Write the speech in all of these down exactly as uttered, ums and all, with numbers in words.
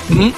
Uh-huh.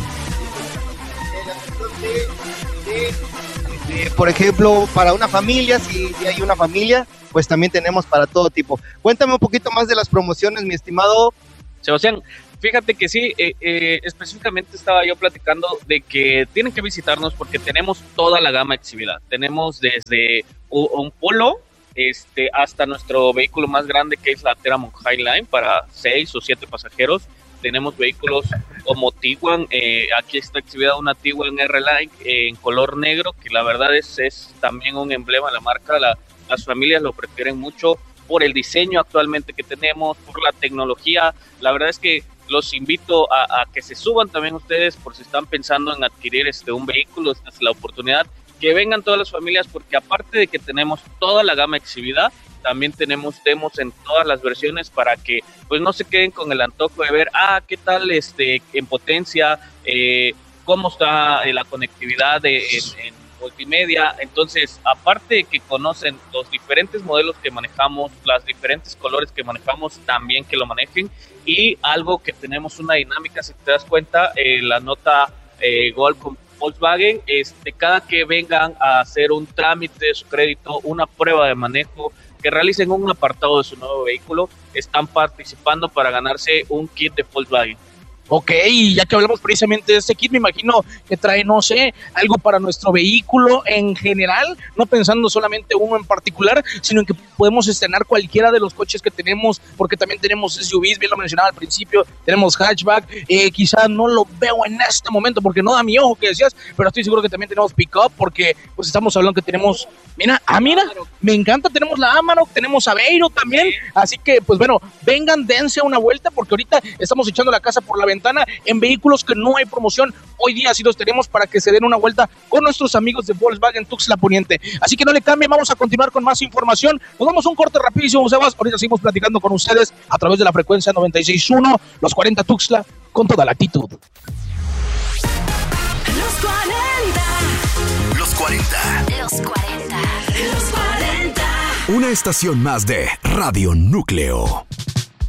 Eh, por ejemplo, para una familia, si, si hay una familia, pues también tenemos para todo tipo. Cuéntame un poquito más de las promociones, mi estimado Sebastián. Fíjate que sí, eh, eh, específicamente estaba yo platicando de que tienen que visitarnos porque tenemos toda la gama exhibida. Tenemos desde un, un Polo este, hasta nuestro vehículo más grande, que es la Teramon Highline para seis o siete pasajeros. Tenemos vehículos como Tiguan, eh, aquí está exhibida una Tiguan R-Line eh, en color negro, que la verdad es, es también un emblema de la marca. La, las familias lo prefieren mucho por el diseño actualmente que tenemos, por la tecnología. La verdad es que los invito a, a que se suban también ustedes, por si están pensando en adquirir este, un vehículo. Esta es la oportunidad, que vengan todas las familias, porque aparte de que tenemos toda la gama exhibida, también tenemos demos en todas las versiones para que pues no se queden con el antojo de ver, ah, qué tal este en potencia, eh, cómo está eh, la conectividad de, en, en multimedia. Entonces, aparte de que conocen los diferentes modelos que manejamos, los diferentes colores que manejamos, también que lo manejen. Y algo que tenemos una dinámica, si te das cuenta, eh, la nota eh, Gold con Volkswagen, este, cada que vengan a hacer un trámite de su crédito, una prueba de manejo, que realicen un apartado de su nuevo vehículo, están participando para ganarse un kit de Volkswagen. Ok, ya que hablamos precisamente de este kit, me imagino que trae, no sé, algo para nuestro vehículo en general, no pensando solamente uno en particular, sino en que podemos estrenar cualquiera de los coches que tenemos, porque también tenemos S U Vs, bien lo mencionaba al principio, tenemos hatchback, eh, quizá no lo veo en este momento porque no da mi ojo que decías, pero estoy seguro que también tenemos pick-up, porque pues estamos hablando que tenemos, mira, ah, mira, me encanta, tenemos la Amarok, tenemos Aveiro también, así que pues bueno, vengan, dense una vuelta, porque ahorita estamos echando la casa por la ventana en vehículos que no hay promoción. Hoy día sí los tenemos para que se den una vuelta con nuestros amigos de Volkswagen Tuxtla Poniente. Así que no le cambien, vamos a continuar con más información. Nos damos un corte rapidísimo, Sebas. Ahorita seguimos platicando con ustedes a través de la frecuencia noventa y seis punto uno, los cuarenta Tuxtla, con toda la actitud. Los cuarenta. Los cuarenta. Los cuarenta. Los cuarenta. Una estación más de Radio Núcleo.